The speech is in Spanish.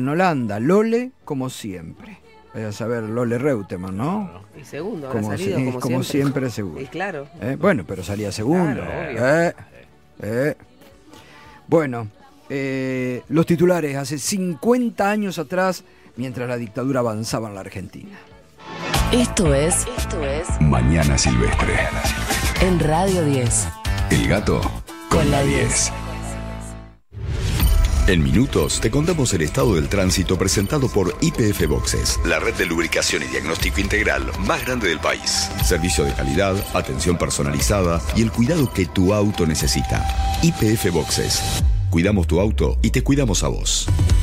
en Holanda. Lole, como siempre. Vaya a saber, Lole Reutemann, ¿no? Y segundo, habrá salido como siempre segundo. Y claro. Bueno, pero salía segundo. Claro, Bueno, los titulares hace 50 años atrás, mientras la dictadura avanzaba en la Argentina. Esto es Mañana Silvestre. En Radio 10. El gato con la 10. En minutos te contamos el estado del tránsito presentado por YPF Boxes, la red de lubricación y diagnóstico integral más grande del país. Servicio de calidad, atención personalizada y el cuidado que tu auto necesita. YPF Boxes. Cuidamos tu auto y te cuidamos a vos.